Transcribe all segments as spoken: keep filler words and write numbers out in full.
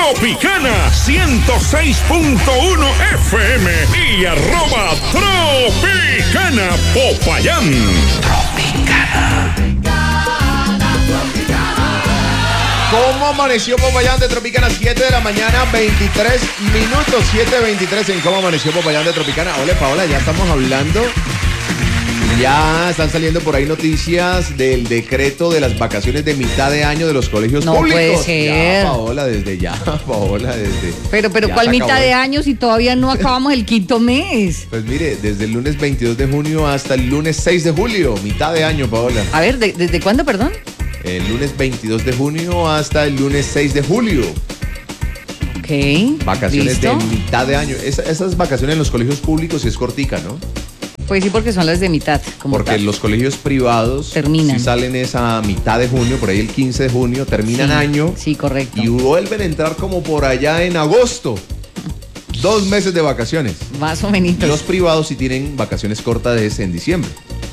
Tropicana ciento seis punto uno F M y arroba Tropicana Popayán. Tropicana. ¿Cómo amaneció Popayán de Tropicana? siete de la mañana, veintitrés minutos, siete veintitrés en ¿Cómo amaneció Popayán de Tropicana? Hola, Paola, ya estamos hablando. Ya están saliendo por ahí noticias del decreto de las vacaciones de mitad de año de los colegios no públicos. No puede ser. Ya, Paola, desde ya, Paola, desde... Pero, pero, ¿cuál mitad de año si todavía no acabamos el quinto mes? Pues mire, desde el lunes veintidós de junio hasta el lunes seis de julio, mitad de año, Paola. A ver, ¿de, ¿desde cuándo, perdón? El lunes veintidós de junio hasta el lunes seis de julio. Ok. Vacaciones ¿listo? de mitad de año. Es, esas vacaciones en los colegios públicos es cortica, ¿no? Pues sí, porque son las de mitad. Como porque tal. los colegios privados terminan. Si salen esa mitad de junio, por ahí el quince de junio, terminan sí, año. Sí, correcto. Y vuelven a entrar como por allá en agosto. Dos meses de vacaciones. Más o menos. Los privados sí tienen vacaciones cortas en diciembre.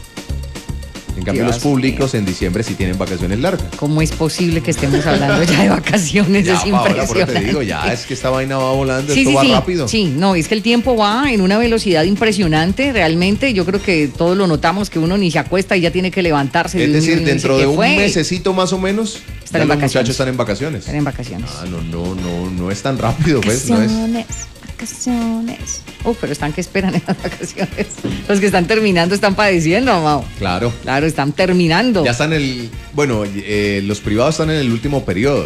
En cambio, Dios los públicos mío. en diciembre sí tienen vacaciones largas. ¿Cómo es posible que estemos hablando ya de vacaciones? Ya, es Paola, impresionante. por eso te digo, ya es que esta vaina va volando, sí, esto sí, va sí, rápido. Sí, no, es que el tiempo va en una velocidad impresionante, realmente. Yo creo que todos lo notamos, que uno ni se acuesta y ya tiene que levantarse. Es de decir, un, dentro de un fue. mesecito más o menos, están ya en los vacaciones. muchachos están en vacaciones. Están en vacaciones. Ah, no, no, no, no es tan rápido, pues. Vacaciones, No es... vacaciones. Oh, pero están que esperan en las vacaciones. Los que están terminando están padeciendo, Amado. Claro. Claro, están terminando. Ya están en el... Bueno, eh, los privados están en el último periodo.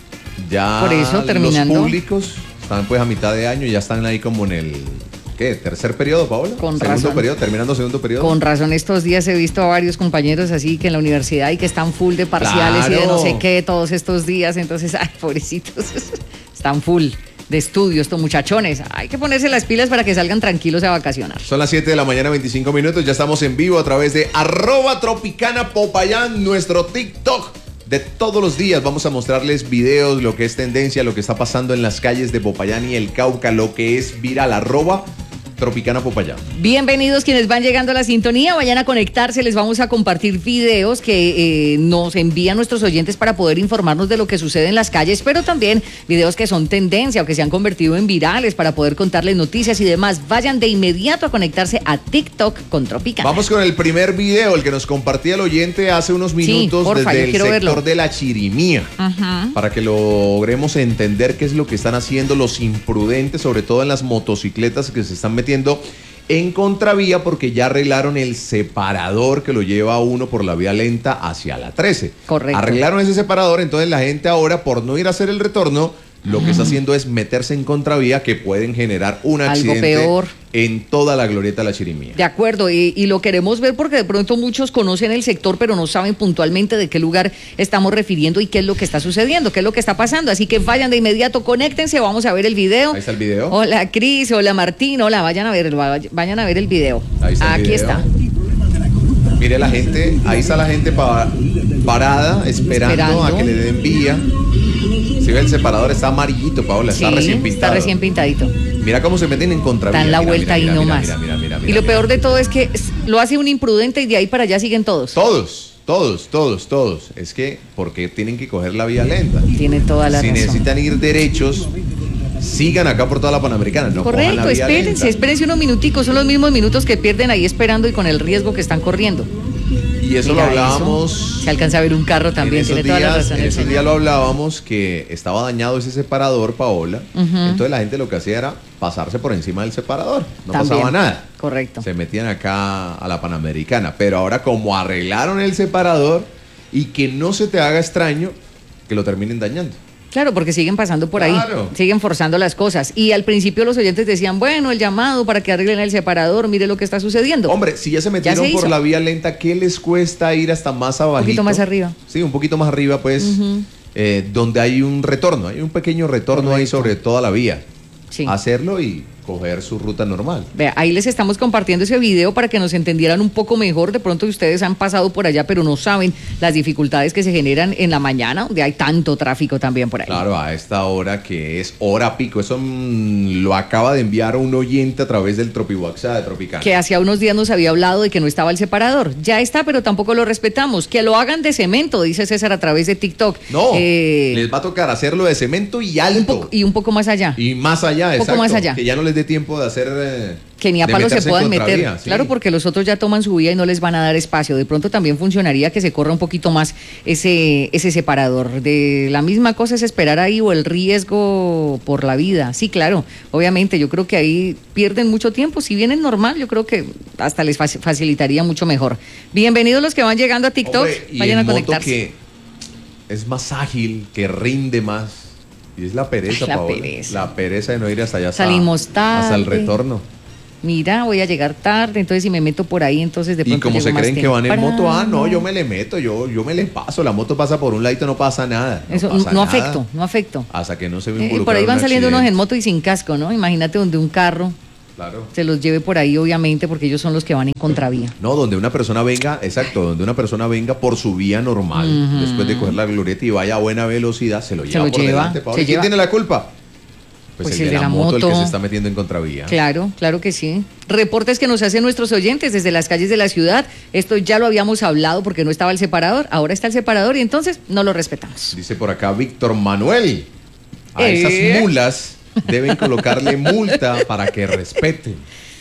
Ya Por eso, terminando. Los públicos están pues a mitad de año, ya están ahí como en el... ¿Qué? ¿Tercer periodo, Paola? Con Segundo razón. periodo, terminando segundo periodo. Con razón, estos días he visto a varios compañeros así que en la universidad y que están full de parciales Claro. y de no sé qué todos estos días. Entonces, ay, pobrecitos, están full de estudio estos muchachones. Hay que ponerse las pilas para que salgan tranquilos a vacacionar. Son las siete de la mañana, veinticinco minutos. Ya estamos en vivo a través de arroba Tropicana Popayán, nuestro TikTok de todos los días. Vamos a mostrarles videos, lo que es tendencia, lo que está pasando en las calles de Popayán y el Cauca, lo que es viral, arroba Tropicana Popayán. Bienvenidos quienes van llegando a la sintonía, vayan a conectarse, les vamos a compartir videos que eh, nos envían nuestros oyentes para poder informarnos de lo que sucede en las calles, pero también videos que son tendencia o que se han convertido en virales para poder contarles noticias y demás. Vayan de inmediato a conectarse a TikTok con Tropicana. Vamos con el primer video, el que nos compartía el oyente hace unos minutos, sí, porfa, desde el sector verlo. de la Chirimía, uh-huh. para que logremos entender qué es lo que están haciendo los imprudentes, sobre todo en las motocicletas que se están metiendo en contravía, porque ya arreglaron el separador que lo lleva a uno por la vía lenta hacia la trece. Correcto. Arreglaron ese separador, entonces la gente ahora, por no ir a hacer el retorno, lo que está haciendo es meterse en contravía, que pueden generar un accidente Algo peor. en toda la glorieta de la Chirimía. De acuerdo, y, y lo queremos ver porque de pronto muchos conocen el sector, pero no saben puntualmente de qué lugar estamos refiriendo y qué es lo que está sucediendo, qué es lo que está pasando. Así que vayan de inmediato, conéctense, vamos a ver el video. Ahí está el video. Hola, Cris, hola, Martín, hola, vayan a ver, vayan a ver el video. Ahí está el Aquí video. está. Mire la gente, ahí está la gente pa- parada, esperando, Esperando. a que le den vía. Si ve el separador, está amarillito, Paola, está Sí, recién pintado. Está recién pintadito. Mira cómo se meten en contravía. Está en la Mira, vuelta mira, ahí mira, nomás. Mira, mira, mira, mira, Y lo mira. peor de todo es que es- lo hace un imprudente y de ahí para allá siguen todos. Todos, todos, todos, todos. Es que, porque tienen que coger la vía lenta. Tiene toda la Si razón. necesitan ir derechos, sigan acá por toda la Panamericana. No cojan Correcto, la vía espérense, lenta. espérense unos minuticos, son los mismos minutos que pierden ahí esperando y con el riesgo que están corriendo. Y eso Mira lo hablábamos. eso. Se alcanza a ver un carro también, en esos tiene toda la días, razón. en el esos señor. días lo hablábamos que estaba dañado ese separador, Paola. Ujú. Entonces la gente lo que hacía era pasarse por encima del separador. No También. pasaba nada. Correcto. Se metían acá a la Panamericana. Pero ahora, como arreglaron el separador, y que no se te haga extraño que lo terminen dañando. Claro, porque siguen pasando por Claro. ahí, siguen forzando las cosas. Y al principio los oyentes decían, bueno, el llamado para que arreglen el separador, mire lo que está sucediendo. Hombre, si ya se metieron se por hizo. la vía lenta, ¿qué les cuesta ir hasta más abajo? Un poquito más arriba. Sí, un poquito más arriba, pues, Ujú. eh, donde hay un retorno, hay un pequeño retorno ahí Correcto. sobre toda la vía. Sí. Hacerlo y coger su ruta normal. Vea, ahí les estamos compartiendo ese video para que nos entendieran un poco mejor. De pronto ustedes han pasado por allá, pero no saben las dificultades que se generan en la mañana, donde hay tanto tráfico también por ahí. Claro, a esta hora que es hora pico. Eso mmm, lo acaba de enviar un oyente a través del TropiWhatsApp de Tropicana. Que hacía unos días nos había hablado de que no estaba el separador. Ya está, pero tampoco lo respetamos. Que lo hagan de cemento, dice César a través de TikTok. No, eh, les va a tocar hacerlo de cemento y alto. Un poco, y un poco más allá. Y más allá, un poco exacto. más allá. Que ya no les dé tiempo de hacer... Eh, que ni a palos se puedan meter, sí. Claro, porque los otros ya toman su vía y no les van a dar espacio. De pronto también funcionaría que se corra un poquito más ese, ese separador. De la misma cosa es esperar ahí o el riesgo por la vida. Sí, claro, obviamente, yo creo que ahí pierden mucho tiempo. Si vienen normal, yo creo que hasta les facilitaría mucho mejor. Bienvenidos los que van llegando a TikTok, hombre, y vayan en a conectarse. Moto que es más ágil, que rinde más. Y es la pereza, la Paola. pereza. La pereza de no ir hasta allá. Salimos tarde. Hasta el retorno. Mira, voy a llegar tarde, entonces si me meto por ahí, entonces de pronto y como llego se creen más que van en temprano. moto, ah, no, yo me le meto, yo, yo me le paso, la moto pasa por un ladito, no pasa nada. No Eso pasa no nada, afecto, no afecto. Hasta que no se ve Eh, involucrado por ahí van un saliendo unos en accidente. moto y sin casco, ¿no? Imagínate donde un carro Claro. se los lleve por ahí, obviamente, porque ellos son los que van en contravía. No, donde una persona venga, exacto, donde una persona venga por su vía normal, Uh-huh. después de coger la glorieta y vaya a buena velocidad, se lo Se lleva lo por lleva, delante. Paola. se ¿Y quién lleva. tiene la culpa? Pues, Pues el, de la, moto, el que moto. se está metiendo en contravía. Claro, claro que sí. Reportes que nos hacen nuestros oyentes desde las calles de la ciudad. Esto ya lo habíamos hablado porque no estaba el separador. Ahora está el separador y entonces no lo respetamos. Dice por acá Víctor Manuel, a ¿Eh? esas mulas deben colocarle multa para que respeten.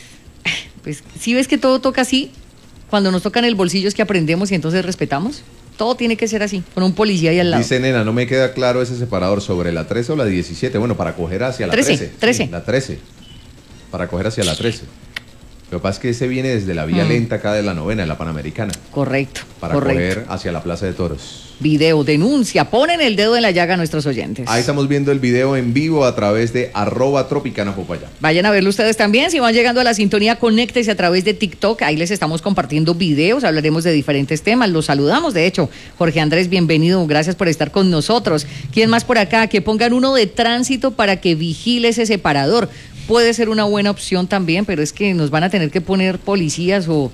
Pues si ves que todo toca así, cuando nos tocan el bolsillo es que aprendemos y entonces respetamos. Todo tiene que ser así, con un policía ahí al lado. Dice nena, no me queda claro ese separador sobre la trece o la diecisiete. Bueno, para coger hacia la trece, trece. trece. Sí, la trece. Para coger hacia la trece. Lo que pasa es que ese viene desde la vía Mm. lenta acá de la novena, de la Panamericana. Correcto, Para correcto. coger hacia la Plaza de Toros. Video, denuncia, ponen el dedo en la llaga a nuestros oyentes. Ahí estamos viendo el video en vivo a través de arroba Tropicana Popayán. Vayan a verlo ustedes también. Si van llegando a la sintonía, conéctese a través de TikTok. Ahí les estamos compartiendo videos, hablaremos de diferentes temas. Los saludamos, de hecho. Jorge Andrés, bienvenido. Gracias por estar con nosotros. ¿Quién más por acá? Que pongan uno de tránsito para que vigile ese separador. Puede ser una buena opción también, pero es que nos van a tener que poner policías o...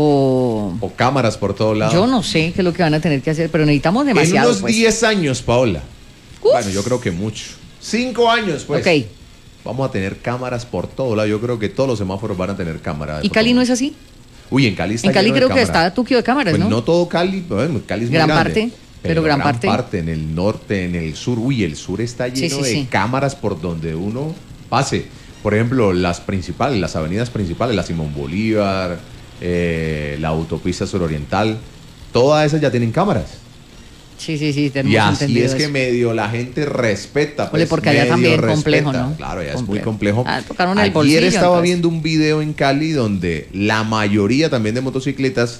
o... O cámaras por todos lados. Yo no sé qué es lo que van a tener que hacer, pero necesitamos demasiado. En unos pues. diez años, Paola. Uf. Bueno, yo creo que mucho. Cinco años, pues. Ok. Vamos a tener cámaras por todo lado. Yo creo que todos los semáforos van a tener cámara. de ¿Y Cali no es así? Uy, en Cali está En Cali lleno de creo que cámaras. está tuquio de cámaras, Pues ¿no? no todo Cali, bueno, Cali es muy Gran grande, parte, pero gran parte. en el norte, en el sur. Uy, el sur está Sí, lleno sí, de sí. cámaras por donde uno pase. Por ejemplo, las principales, las avenidas principales, la Simón Bolívar, eh, la autopista suroriental, todas esas ya tienen cámaras. Sí, sí, sí, tenemos Y así entendido es que eso. medio la gente respeta. Pues, Ole, porque allá medio también respeta. complejo, ¿no? Claro, ya es Complejo. muy complejo. Ah, tocaron el Ayer bolsillo, estaba entonces. viendo un video en Cali donde la mayoría también de motocicletas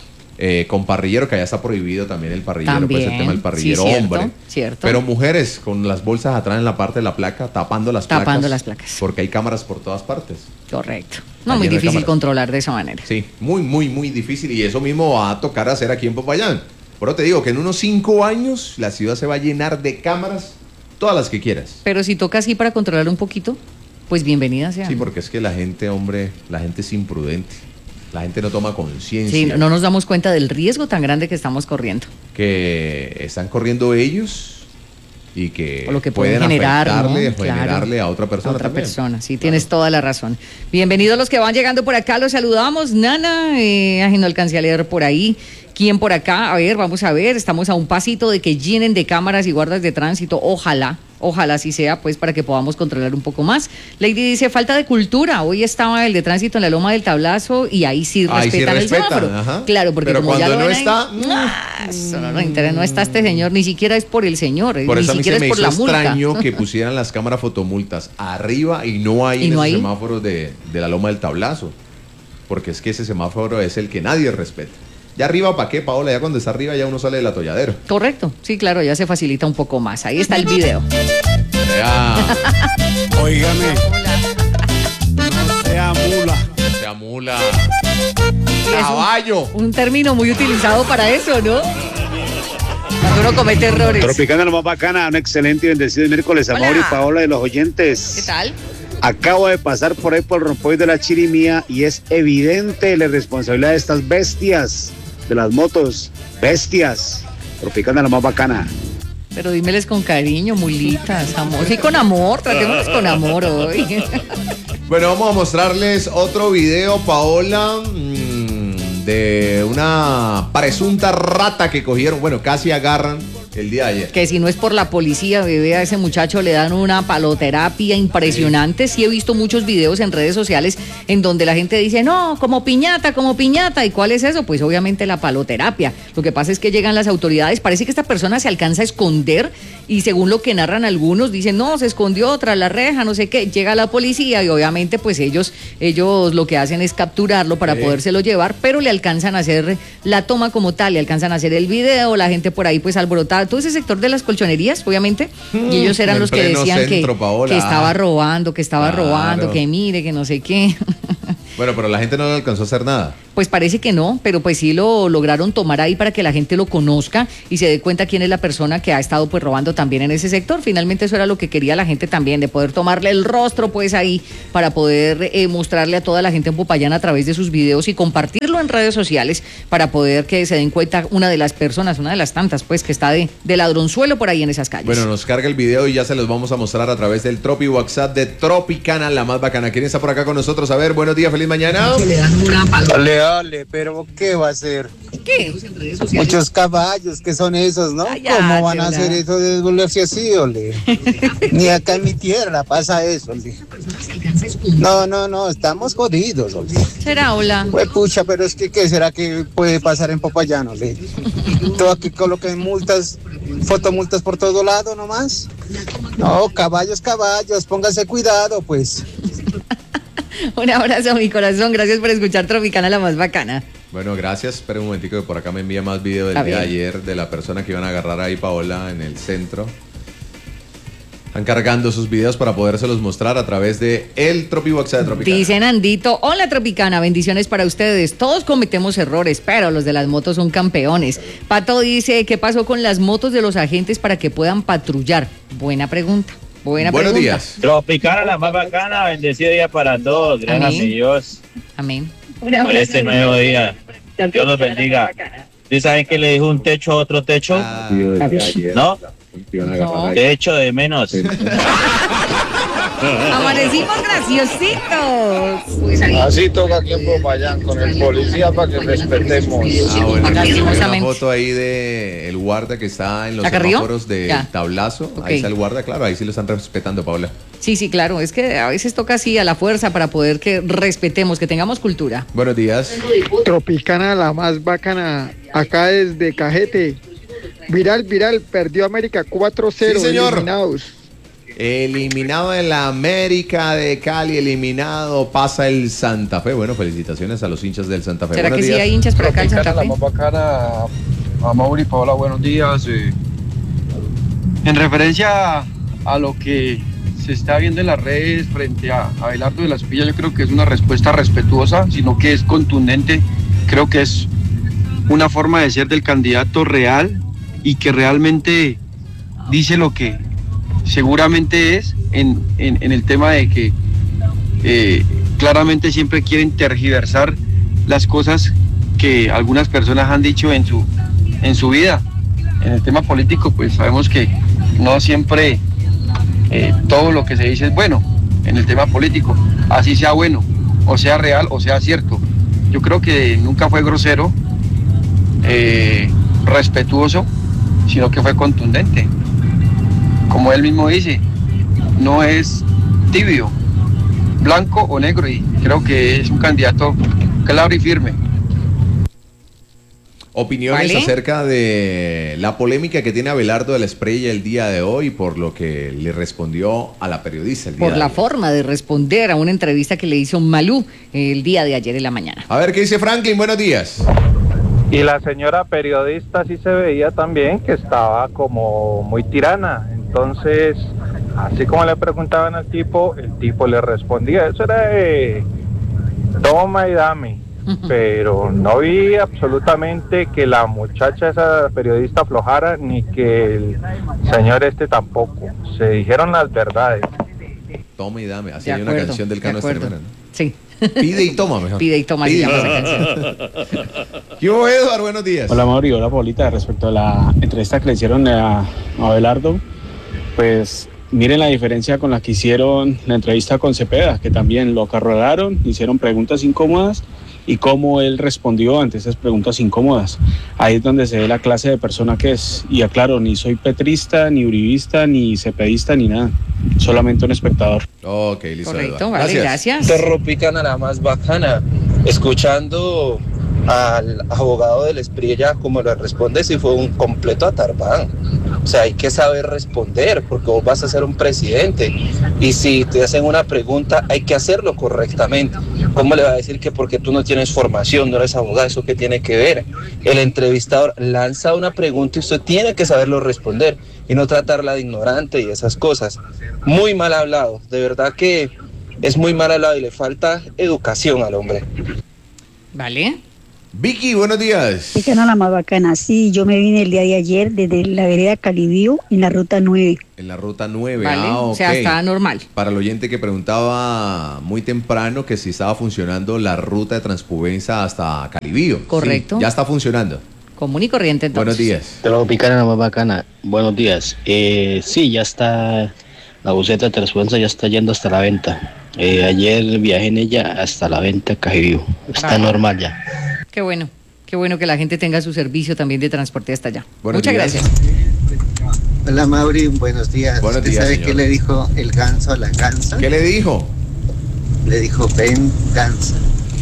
eh, con parrillero, que allá está prohibido también el parrillero, pues el También, tema del parrillero, sí, cierto, hombre. cierto. Pero mujeres con las bolsas atrás en la parte de la placa, tapando las placas. Tapando las placas. Porque hay cámaras por todas partes. Correcto. Está No, muy lleno de difícil cámaras. controlar de esa manera. Sí, muy, muy, muy difícil. Y eso mismo va a tocar hacer aquí en Popayán. Pero te digo que en unos cinco años la ciudad se va a llenar de cámaras, todas las que quieras. Pero si toca así para controlar un poquito, pues bienvenida sea. Sí, porque es que la gente, hombre, la gente es imprudente. La gente no toma conciencia. Sí, no nos damos cuenta del riesgo tan grande que estamos corriendo. Que están corriendo ellos y que, O lo que pueden pueden generar, afectarle, ¿no? Claro. generarle a otra persona. A otra también. persona, sí, tienes toda la razón. Bienvenidos los que van llegando por acá, los saludamos. Nana, eh, ay, no alcancé a leer por ahí. ¿Quién por acá? A ver, vamos a ver, estamos a un pasito de que llenen de cámaras y guardas de tránsito, ojalá, ojalá así sea, pues para que podamos controlar un poco más. Lady dice, falta de cultura, hoy estaba el de tránsito en la Loma del Tablazo y ahí sí Ahí sí respetan el respetan, semáforo. ajá. Claro, porque Pero como ya cuando lo no ven ahí, está, mm, ah, eso no nos interesa, no está este señor, ni siquiera es por el señor, Por ni eso a mí siquiera se me es por hizo la multa. extraño que pusieran las cámaras fotomultas arriba y no ahí ¿Y en no esos ahí? semáforos de, de la Loma del Tablazo. Porque es que ese semáforo es el que nadie respeta. Ya arriba, ¿para qué, Paola? Ya cuando está arriba ya uno sale del atolladero. Correcto, sí, claro, ya se facilita un poco más. Ahí está el video. Ya, Óigame, no sea mula. sea mula. Sí, es un- Caballo. Un término muy utilizado para eso, ¿no? Cuando uno comete errores. Tropicana, lo más bacana, un excelente y bendecido miércoles a Hola. Mauri y Paola de los ¿Qué oyentes. tal? Acabo de pasar por ahí por el rompoy de la Chirimía y es evidente la responsabilidad de estas bestias de las motos. Bestias. Tropicana la más bacana. Pero dímeles con cariño, mulitas, amor. Sí, con amor, tratémoslos con amor hoy. Bueno, vamos a mostrarles otro video, Paola, mmm, de una presunta rata que cogieron, bueno, casi agarran el día de ayer. Que si no es por la policía, bebé, a ese muchacho le dan una paloterapia impresionante. Sí. sí he visto muchos videos en redes sociales en donde la gente dice, no, como piñata, como piñata. ¿Y cuál es eso? Pues obviamente la paloterapia. Lo que pasa es que llegan las autoridades, parece que esta persona se alcanza a esconder y según lo que narran algunos, dicen, no, se escondió tras la reja, no sé qué. Llega la policía y obviamente pues ellos, ellos lo que hacen es capturarlo para sí. podérselo llevar, pero le alcanzan a hacer la toma como tal, le alcanzan a hacer el video, la gente por ahí pues alborotada, todo ese sector de las colchonerías, obviamente, mm, y ellos eran los que decían centro, que, que estaba robando, que estaba claro. robando, que mire, que no sé qué. Bueno, pero la gente no le alcanzó a hacer nada. Pues parece que no, pero pues sí lo lograron tomar ahí para que la gente lo conozca y se dé cuenta quién es la persona que ha estado pues robando también en ese sector. Finalmente eso era lo que quería la gente también, de poder tomarle el rostro pues ahí para poder eh, mostrarle a toda la gente en Popayán a través de sus videos y compartirlo en redes sociales para poder que se den cuenta una de las personas, una de las tantas pues que está de, de ladronzuelo por ahí en esas calles. Bueno, nos carga el video y ya se los vamos a mostrar a través del Tropi WhatsApp de Tropicana, la más bacana. ¿Quién está por acá con nosotros? A ver, buenos días, feliz mañana. Le dan una dale, dale, pero ¿qué va a hacer? ¿Qué? Muchos caballos, ¿qué son esos, no? Ay, ya, ¿Cómo van hola. a hacer eso de desvolverse así, ole? Ni acá en mi tierra pasa eso, ole. No, no, no, estamos jodidos, ole. ¿Será, hola? Pues pucha, pero es que, ¿qué será que puede pasar en Popayán, ole? Todo aquí coloquen multas, fotomultas por todo lado nomás. No, caballos, caballos, pónganse cuidado, pues. Un abrazo, mi corazón. Gracias por escuchar Tropicana, la más bacana. Bueno, gracias. Espera un momentico que por acá me envía más video del A día de ver. ayer de la persona que iban a agarrar ahí, Paola, en el centro. Están cargando sus videos para podérselos mostrar a través de el Tropi WhatsApp de Tropicana. Dicen Andito, hola Tropicana, bendiciones para ustedes. Todos cometemos errores, pero los de las motos son campeones. Pato dice, ¿qué pasó con las motos de los agentes para que puedan patrullar? Buena pregunta. Buena Buenos pregunta. días. Tropicana, la más bacana, bendecido día para todos. Gracias a Amén. mi Dios Amén. por este nuevo día. Dios los bendiga. ¿Sí saben que le dijo un techo a otro techo? Ah, ¿No? No. Techo de menos. Amanecimos graciositos. Así toca aquí en Popayán con el policía para que respetemos. Ah, bueno, hay una Lastimosamente. foto ahí de el guarda que está en los ¿Acá arriba? semáforos del Ya. tablazo. Ok. Ahí está el guarda, claro, ahí sí lo están respetando, Paola. Sí, sí, claro, es que a veces toca así a la fuerza para poder que respetemos, que tengamos cultura. Buenos días. Tropicana, la más bacana, acá desde Cajete. Viral, viral, perdió América cuatro cero, Sí, señor. eliminados. Eliminado en la América de Cali, eliminado, pasa el Santa Fe. Bueno, felicitaciones a los hinchas del Santa Fe. ¿Será Buenos que sí días. hay hinchas por acá en Santa La Fe? más bacana, a Mauri, Paola, buenos días. eh. En referencia a lo que se está viendo en las redes frente a Abelardo de la Espriella, yo creo que es una respuesta respetuosa, sino que es contundente. Creo que es una forma de ser del candidato real y que realmente dice lo que seguramente es en, en, en el tema de que eh, claramente siempre quieren tergiversar las cosas que algunas personas han dicho en su, en su vida. En el tema político, pues sabemos que no siempre eh, todo lo que se dice es bueno en el tema político, así sea bueno, o sea real, o sea cierto. Yo creo que nunca fue grosero, eh, respetuoso, sino que fue contundente. Como él mismo dice, no es tibio, blanco o negro, y creo que es un candidato claro y firme. Opiniones ¿Vale? acerca de la polémica que tiene Abelardo de la Espriella el día de hoy por lo que le respondió a la periodista el día Por de la ayer. forma de responder a una entrevista que le hizo Malú el día de ayer en la mañana. A ver, ¿qué dice Franklin? Buenos días. Y la señora periodista sí se veía también que estaba como muy tirana. Entonces, así como le preguntaban al tipo, el tipo le respondía. Eso era de toma y dame. Pero no vi absolutamente que la muchacha, esa periodista, aflojara, ni que el señor este tampoco. Se dijeron las verdades. toma y dame. Así De hay una acuerdo, canción del de Cano acuerdo. Estermena, ¿no? Sí. Pide y toma, mejor. Pide y toma, se Pide. llama esa canción. ¿Qué hubo, Eduardo? Buenos días. Hola, Mauri. Hola, Paulita. Respecto a la entrevista que le hicieron a, a Abelardo, pues miren la diferencia con la que hicieron la entrevista con Cepeda, que también lo acarrearon, hicieron preguntas incómodas y cómo él respondió ante esas preguntas incómodas. Ahí es donde se ve la clase de persona que es. Y aclaro, ni soy petrista, ni uribista, ni cepedista, ni nada. Solamente un espectador. Ok, listo. Correcto, Eduardo. vale, gracias. Tropicana la más bacana. Escuchando al abogado del Espriella como le responde, si fue un completo atarbán. O sea, hay que saber responder porque vos vas a ser un presidente y si te hacen una pregunta hay que hacerlo correctamente. ¿Cómo le va a decir que porque tú no tienes formación, no eres abogado, eso qué tiene que ver? El entrevistador lanza una pregunta y usted tiene que saberlo responder y no tratarla de ignorante y esas cosas. Muy mal hablado, de verdad que es muy mal hablado y le falta educación al hombre. Vale. Vicky, buenos días. Esta no la más bacana. Sí, yo me vine el día de ayer desde la vereda Calibío en la ruta nueve. En la ruta nueve. Vale, Ah, o sea, ok. está normal. Para el oyente que preguntaba muy temprano que si estaba funcionando la ruta de Transpubenza hasta Calibío. Correcto. Sí, ya está funcionando. Común y corriente, entonces. Buenos días. Tropicana la más bacana. Buenos días. Eh, sí, ya está, la buseta de Transpubenza ya está yendo hasta la venta. Eh, ayer viajé en ella hasta la venta Cajibío. Está Ah. normal ya. Qué bueno. Qué bueno que la gente tenga su servicio también de transporte hasta allá. Buenos Muchas días. gracias. Hola Mauri, buenos días. Buenos ¿Usted días, sabe señor. qué le dijo el ganso a la gansa? ¿Qué le dijo? Le dijo, ven gansa.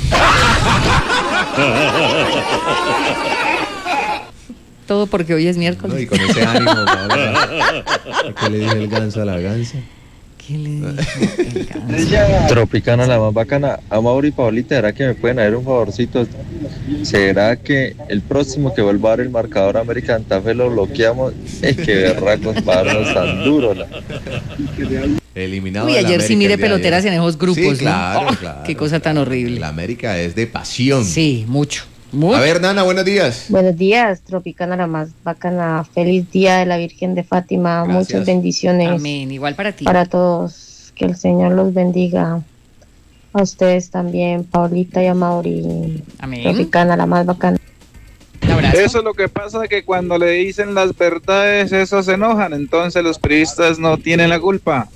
Todo porque hoy es No, miércoles. y con ese ánimo, Paola. ¿Qué le dijo el ganso a la gansa? ¿Qué le dijo el ganso? Tropicana la más bacana. A Mauri y Paulita, ¿será que me pueden hacer un favorcito? ¿Será que el próximo que vuelva a dar el marcador América Santa Fe lo bloqueamos? Es que berracos para darnos tan duro. La... Eliminado Uy, del ayer sí América miré el día de peloteras ayer. en esos grupos, Sí, ¿no? claro, Oh, claro. qué cosa tan horrible. La América es de pasión. Sí, mucho. mucho. A ver, Nana, buenos días. Buenos días, Tropicana la más bacana. Feliz día de la Virgen de Fátima. Gracias. Muchas bendiciones Amén. Igual para ti. para todos. Que el Señor los bendiga. A ustedes también, Paulita y a Mauri. Amén. Tropicana la más bacana. Un abrazo. Eso es lo que pasa, que cuando le dicen las verdades, esos se enojan. Entonces los periodistas no tienen la culpa.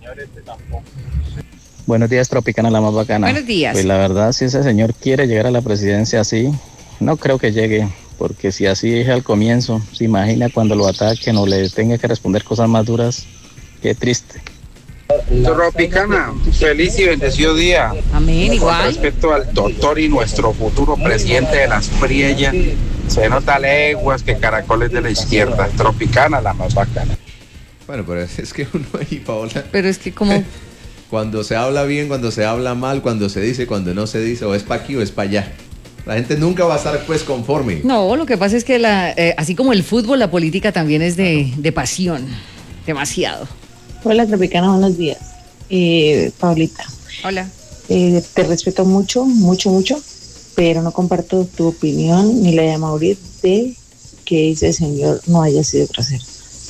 Buenos días, Tropicana la más bacana. Buenos días. Pues la verdad, si ese señor quiere llegar a la presidencia así, no creo que llegue. Porque si así es al comienzo, se imagina cuando lo ataquen o le tenga que responder cosas más duras. Qué triste. Tropicana, feliz y bendecido día. Amén, igual. Con respecto al doctor y nuestro futuro presidente de las Priellas, se nota leguas que caracoles de la izquierda. Tropicana la más bacana. Bueno, pero es es que uno ahí, Paola, Pero es que como... cuando se habla bien, cuando se habla mal, cuando se dice, cuando no se dice, o es para aquí o es para allá. La gente nunca va a estar pues conforme. No, lo que pasa es que la, eh, así como el fútbol, la política también es de, de pasión. Demasiado. Hola Tropicana, buenos días. Eh, Paulita, Hola. eh, te respeto mucho, mucho, mucho, pero no comparto tu opinión ni la de Mauricio de que ese señor no haya sido grosero.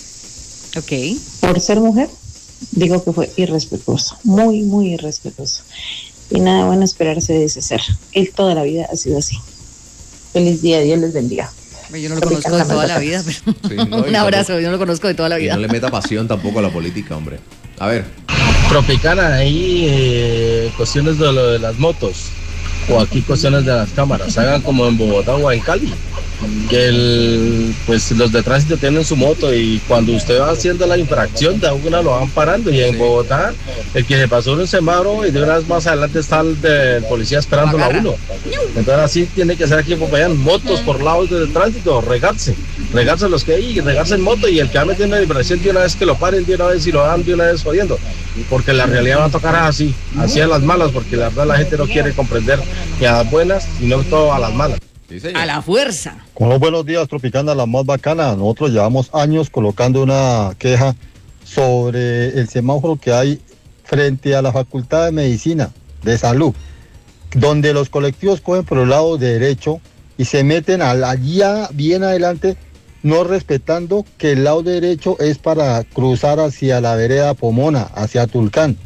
Ok. Por ser mujer, digo que fue irrespetuoso, muy, muy irrespetuoso. Y nada bueno esperarse de ese ser. Él toda la vida ha sido así. Feliz día, Dios les bendiga. Yo no lo conozco de toda la vida, pero Sí, no, y un abrazo, tampoco- yo no lo conozco de toda la Y vida. no le meta pasión tampoco a la política, hombre. A ver. Tropicana, ahí eh, cuestiones de lo de las motos o aquí cuestiones de las cámaras, hagan como en Bogotá o en Cali, que el, pues los de tránsito tienen su moto y cuando usted va haciendo la infracción de una lo van parando y en Bogotá el que se pasó en un semáforo y de una vez más adelante está el del policía esperándolo a uno. Entonces así tiene que ser aquí en Popayán, motos por lados del tránsito, regarse, regarse los que hay y regarse en moto y el que va metiendo una infracción de una vez que lo paren de una vez y lo dan de una vez jodiendo, porque la realidad va a tocar así, así a las malas, porque la verdad la gente no quiere comprender ni a las buenas, sino todo a las malas. A la fuerza. Con los buenos días, Tropicana, la más bacana. Nosotros llevamos años colocando una queja sobre el semáforo que hay frente a la Facultad de Medicina, de Salud, donde los colectivos cogen por el lado derecho y se meten al- allá bien adelante, no respetando que el lado derecho es para cruzar hacia la vereda Pomona, hacia Tulcán.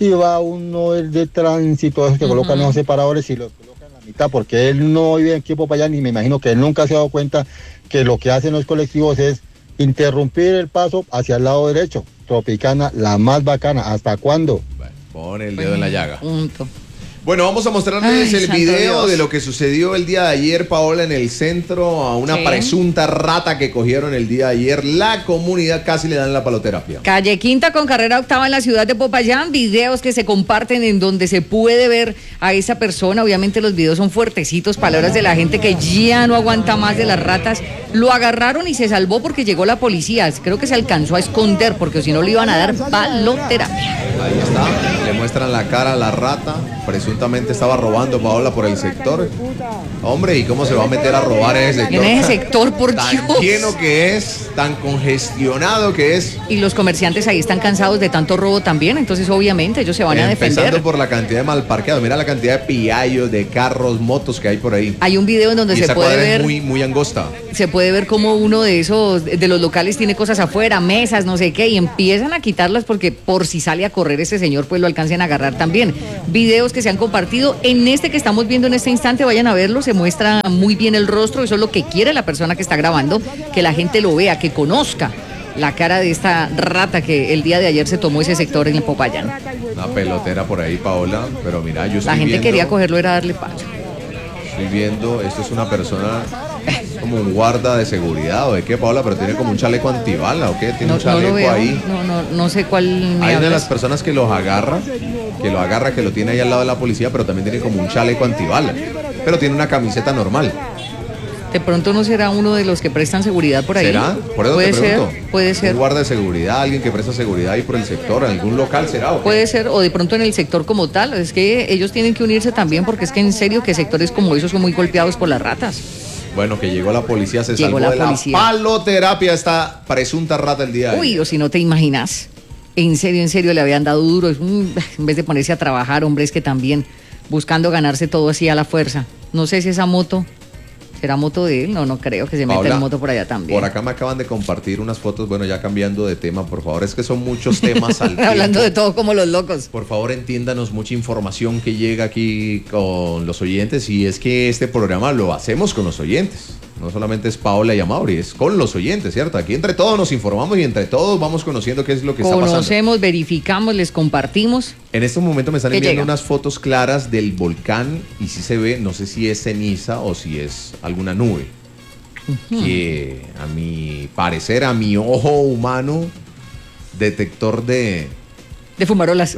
y va uno el de tránsito, esos que uh-huh. colocan los separadores y los colocan en la mitad, porque él no vive aquí en Popayán y me imagino que él nunca se ha dado cuenta que lo que hacen los colectivos es interrumpir el paso hacia el lado derecho. Tropicana, la más bacana. ¿Hasta cuándo? Bueno, pon el dedo en la llaga. Punto. Bueno, vamos a mostrarles Ay, el video Dios. de lo que sucedió el día de ayer, Paola, en el centro, a una ¿Qué? presunta rata que cogieron el día de ayer. La comunidad casi le dan la paloterapia. Calle Quinta con carrera octava en la ciudad de Popayán, videos que se comparten en donde se puede ver a esa persona. Obviamente los videos son fuertecitos, palabras de la gente que ya no aguanta más de las ratas. Lo agarraron y se salvó porque llegó la policía. Creo que se alcanzó a esconder porque si no le iban a dar paloterapia. Ahí está, le muestran la cara a la rata. Presuntamente estaba robando, Paola, por el sector. Hombre, ¿y cómo se va a meter a robar en ese sector? En ese sector, por tan Dios. lleno que es, tan congestionado que es. Y los comerciantes ahí están cansados de tanto robo también, entonces obviamente ellos se van a defender. Empezando por la cantidad de malparqueados. Mira la cantidad de piallos, de carros, motos que hay por ahí. Hay un video en donde y se esa puede cuadra ver es muy, muy angosta. se puede ver como uno de esos de los locales tiene cosas afuera, mesas, no sé qué, y empiezan a quitarlas porque por si sale a correr ese señor, pues lo alcancen a agarrar también. Videos que se han compartido, en este que estamos viendo en este instante, vayan a verlo, se muestra muy bien el rostro, eso es lo que quiere la persona que está grabando, que la gente lo vea, que conozca la cara de esta rata que el día de ayer se tomó ese sector en el Popayán. Una pelotera por ahí, Paola, pero mira, yo estoy La gente viendo, quería cogerlo, era darle paso. Estoy viendo, esto es una persona como un guarda de seguridad, ¿o de qué, Paola? Pero tiene como un chaleco antibala, ¿o qué? Tiene No, un chaleco no lo veo, ahí. no, no, no sé cuál me Hay una de hablas. las personas que los agarra, que lo agarra, que lo tiene ahí al lado de la policía, pero también tiene como un chaleco antibala. Pero tiene una camiseta normal. De pronto no será uno de los que prestan seguridad por ahí. ¿Será? Por eso puede te pregunto. ser, puede ser. Un guarda de seguridad, alguien que presta seguridad ahí por el sector, en algún local será. ¿O qué? Puede ser, o de pronto en el sector como tal. Es que ellos tienen que unirse también porque es que en serio que sectores como esos son muy golpeados por las ratas. Bueno, que llegó la policía, se Llegó salvó la de policía. la paloterapia esta presunta rata el día de Uy, ayer. o si no te imaginas. En serio, en serio, le habían dado duro. Es un- en vez de ponerse a trabajar, hombre, es que también buscando ganarse todo así a la fuerza. No sé si esa moto será moto de él. No, no creo que se meta Paola, en moto por allá también. Por acá me acaban de compartir unas fotos, bueno, ya cambiando de tema, por favor, es que son muchos temas al Hablando tiempo. de todo como los locos. Por favor, entiéndanos mucha información que llega aquí con los oyentes, y es que este programa lo hacemos con los oyentes. No solamente es Paola y Amaury, es con los oyentes, ¿cierto? Aquí entre todos nos informamos y entre todos vamos conociendo qué es lo que está pasando. Conocemos, verificamos, les compartimos. En este momento me están ¿Qué enviando llega? unas fotos claras del volcán y sí se ve, no sé si es ceniza o si es alguna nube. Que a mi parecer, a mi ojo humano, detector de... De fumarolas.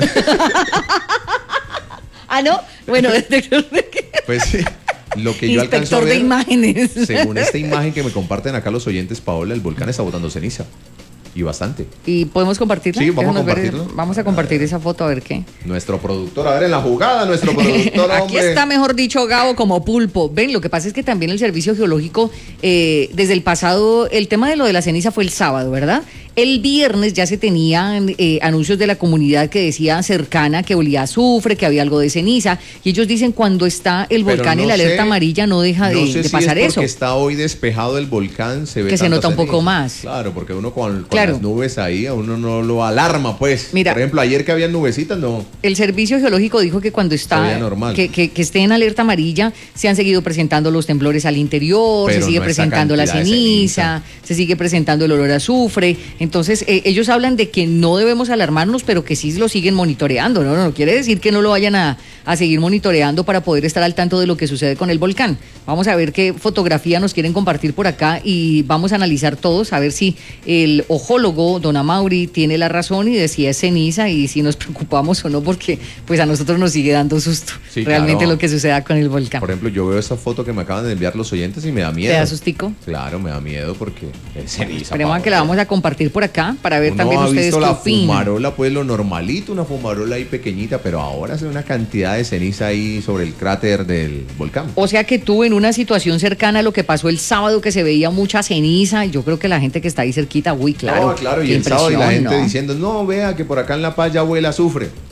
Ah, ¿no? Bueno, detector de qué. Pues sí, lo que yo alcanzo a Inspector de ver, imágenes. según esta imagen que me comparten acá los oyentes, Paola, el volcán está botando ceniza. Y bastante. ¿Y podemos compartirla? Sí, vamos a Déjanos ver- compartirlo. vamos a compartir esa foto a ver qué. Nuestro productor, a ver, en la jugada, nuestro productor, Aquí hombre. está, mejor dicho, Gabo como pulpo. Ven, lo que pasa es que también el Servicio Geológico, eh, desde el pasado, el tema de lo de la ceniza fue el sábado, ¿verdad? El viernes ya se tenían eh, anuncios de la comunidad que decía cercana que olía a azufre, que había algo de ceniza. Y ellos dicen cuando está el Pero volcán no en la alerta sé- amarilla no deja de, no sé de si pasar es eso. porque está hoy despejado el volcán, se ve Que se tanta nota un poco ceniza. más. Claro, porque uno con, con Claro. las nubes ahí, a uno no lo alarma, pues. Mira. Por ejemplo, ayer que había nubecitas, no. El Servicio Geológico dijo que cuando Se veía está, normal. que, que, que esté en alerta amarilla, se han seguido presentando los temblores al interior, Pero se sigue no esa presentando la cantidad de ceniza, se sigue presentando el olor a azufre. Entonces, eh, ellos hablan de que no debemos alarmarnos, pero que sí lo siguen monitoreando, ¿no? No, no quiere decir que no lo vayan a, a seguir monitoreando para poder estar al tanto de lo que sucede con el volcán. Vamos a ver qué fotografía nos quieren compartir por acá y vamos a analizar todos, a ver si el ojólogo, don Amaury, tiene la razón y de si es ceniza y si nos preocupamos o no, porque pues a nosotros nos sigue dando susto Sí, realmente claro. lo que suceda con el volcán. Por ejemplo, yo veo esa foto que me acaban de enviar los oyentes y me da miedo. ¿Te da sustico? Claro, me da miedo porque es ceniza. Esperemos a Paola. que la vamos a compartir por acá para ver Uno también ha ustedes visto qué la opinan. fumarola, pues lo normalito, una fumarola ahí pequeñita, pero ahora se ve una cantidad de ceniza ahí sobre el cráter del volcán. O sea que tú en una situación cercana a lo que pasó el sábado, que se veía mucha ceniza, y yo creo que la gente que está ahí cerquita, uy, claro. No, claro, y qué el sábado y la impresión, gente ¿no? diciendo, no, vea que por acá en La Paz ya huele a azufre.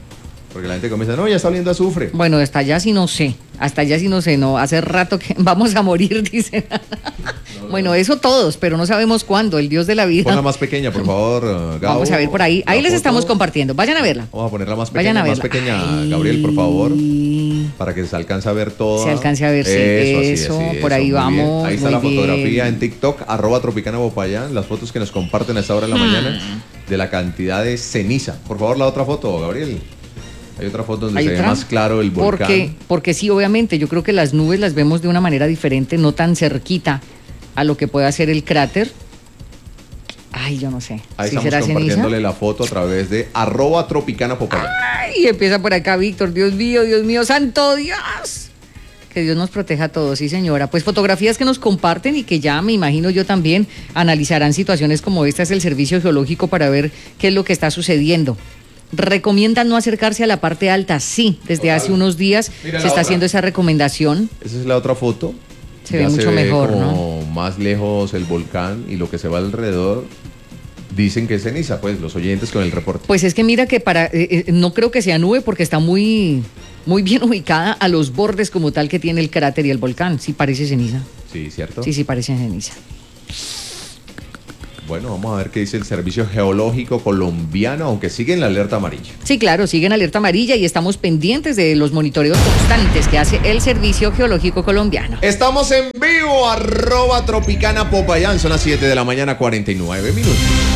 Porque la gente comienza, no, ya está oliendo azufre. Bueno, hasta allá sí no sé, hasta allá sí no sé, no, hace rato que vamos a morir, dicen. No, no. Bueno, eso todos, pero no sabemos cuándo, el Dios de la vida. Ponla más pequeña, por favor, uh, Gabo. Vamos a ver por ahí, ahí les foto. Estamos compartiendo, vayan a verla. Vamos a ponerla más pequeña, más pequeña, Ay. Gabriel, por favor, para que se alcance a ver todo. Se alcance a ver, sí, eso, así, eso, así, por ahí vamos. Ahí está la bien. Fotografía en TikTok, arroba Tropicana Popayán, las fotos que nos comparten a esta hora de la hmm. mañana de la cantidad de ceniza. Por favor, la otra foto, Gabriel. Hay otra foto donde se otra? ve más claro el volcán. Porque, porque sí, obviamente, yo creo que las nubes las vemos de una manera diferente, no tan cerquita a lo que puede hacer el cráter. Ay, yo no sé. Ahí ¿Sí estamos será compartiéndole ceniza? La foto a través de arroba Tropicana Popayán. Ay, empieza por acá Víctor, Dios mío, Dios mío, santo Dios. Que Dios nos proteja a todos, sí señora. Pues fotografías que nos comparten y que ya me imagino yo también analizarán situaciones como esta es el Servicio Geológico para ver qué es lo que está sucediendo. ¿Recomiendan no acercarse a la parte alta? Sí, desde Total. hace unos días Mira se está otra. haciendo esa recomendación. Esa es la otra foto. Se ya ve mucho se ve mejor, como ¿no? Más lejos el volcán y lo que se va alrededor. Dicen que es ceniza, pues, los oyentes con el reporte. Pues es que mira que para eh, no creo que sea nube porque está muy, muy bien ubicada a los bordes como tal que tiene el cráter y el volcán. Sí parece ceniza. Sí, ¿cierto? Sí, sí parece ceniza. Bueno, vamos a ver qué dice el Servicio Geológico Colombiano, aunque sigue en la alerta amarilla. Sí, claro, sigue en alerta amarilla y estamos pendientes de los monitoreos constantes que hace el Servicio Geológico Colombiano. Estamos en vivo, arroba Tropicana Popayán, son las siete de la mañana, cuarenta y nueve minutos.